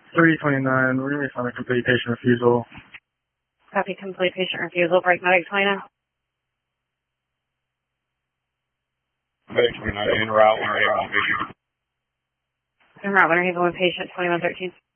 329, we're going to be on a complete patient refusal. Copy, complete patient refusal, break medic 29. Medic 29, en route, when are able to patient. En route, when are able to patient 2113.